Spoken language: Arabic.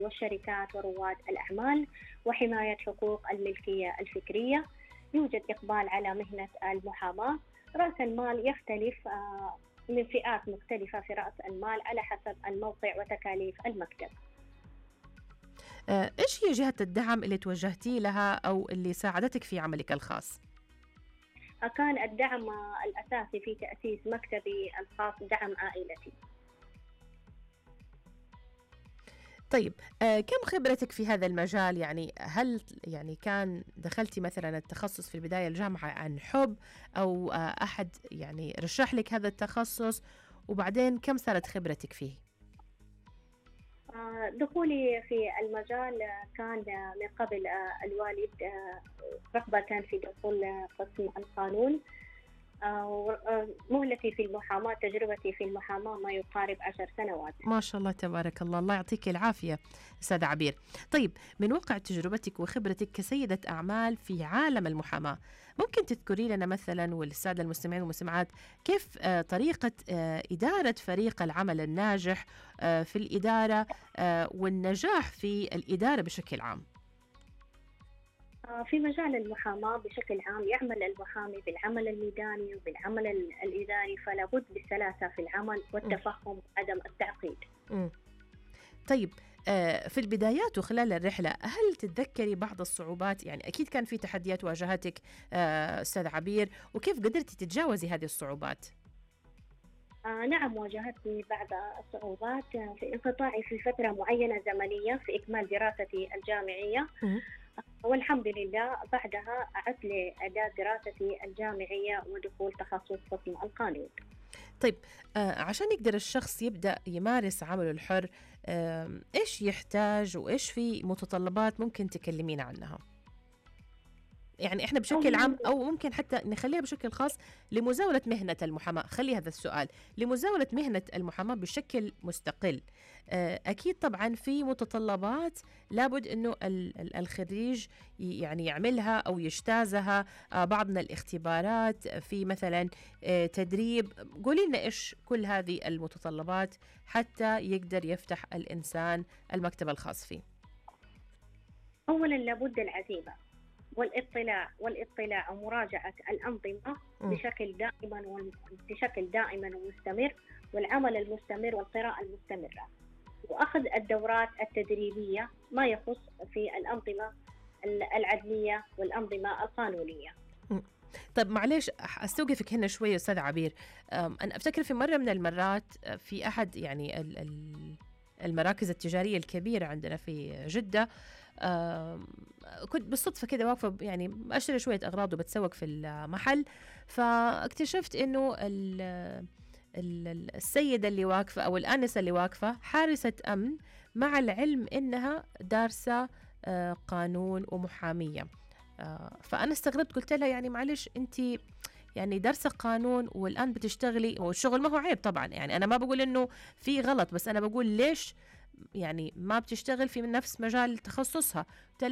والشركات ورواد الأعمال وحماية حقوق الملكية الفكرية. يوجد إقبال على مهنة المحاماة. رأس المال يختلف من فئات مختلفة في رأس المال على حسب الموقع وتكاليف المكتب. إيش هي جهة الدعم اللي توجهتي لها أو اللي ساعدتك في عملك الخاص؟ كان الدعم الأساسي في تأسيس مكتبي الخاص دعم عائلتي. طيب، كم خبرتك في هذا المجال؟ يعني هل يعني كان دخلتي مثلا التخصص في البداية الجامعة عن حب، أو أحد يعني رشح لك هذا التخصص، وبعدين كم صارت خبرتك فيه؟ دخولي في المجال كان من قبل الوالد رغبة في دخول قسم القانون. مهلتي في المحاماة، تجربتي في المحاماة ما يقارب 10 سنوات. ما شاء الله تبارك الله، الله يعطيك العافية أستاذة عبير. طيب، من واقع تجربتك وخبرتك كسيدة أعمال في عالم المحاماة، ممكن تذكري لنا مثلا والسادة المستمعين والمستمعات كيف طريقة إدارة فريق العمل الناجح في الإدارة والنجاح في الإدارة بشكل عام؟ في مجال المحاماة بشكل عام يعمل المحامي بالعمل الميداني وبالعمل الإداري، فلا بد بالسلاسة في العمل والتفهم وعدم التعقيد. طيب، في البدايات وخلال الرحلة هل تتذكري بعض الصعوبات؟ يعني أكيد كان في تحديات واجهتك أستاذ عبير، وكيف قدرتي تتجاوزي هذه الصعوبات؟ نعم، واجهتني بعض الصعوبات في انقطاعي في فترة معينة زمنية في إكمال دراستي الجامعية. والحمد لله بعدها أعدت لأداء دراستي الجامعية ودخول تخصص قسم القانون. طيب، عشان يقدر الشخص يبدأ يمارس عمله الحر، إيش يحتاج وإيش في متطلبات ممكن تكلمينا عنها؟ يعني إحنا بشكل عام، أو ممكن حتى نخليها بشكل خاص لمزاولة مهنة المحاماة. خلي هذا السؤال لمزاولة مهنة المحاماة بشكل مستقل. أكيد طبعا في متطلبات لابد أنه الخريج يعني يعملها أو يجتازها، بعض من الاختبارات، في مثلا تدريب. قولي لنا إيش كل هذه المتطلبات حتى يقدر يفتح الإنسان المكتب الخاص فيه. أولا لابد العزيمة والاطلاع ومراجعة الأنظمة بشكل دائما ومستمر، والعمل المستمر والقراءة المستمرة، وأخذ الدورات التدريبية ما يخص في الأنظمة العدلية والأنظمة القانونية. طب معليش أستوقفك هنا شوية أستاذ عبير. أنا أفتكر في مرة من المرات في أحد يعني المراكز التجارية الكبيرة عندنا في جدة، كنت بالصدفة كده واقفة يعني أشتري شوية أغراض وبتسوق في المحل، فاكتشفت إنه السيدة اللي واقفة أو الآنسة اللي واقفة حارسة أمن، مع العلم إنها دارسة قانون ومحامية. فأنا استغربت، قلت لها يعني معلش أنت يعني دارسة قانون والآن بتشتغلي، والشغل ما هو عيب طبعا، يعني أنا ما بقول إنه في غلط، بس أنا بقول ليش يعني ما بتشتغل في نفس مجال تخصصها.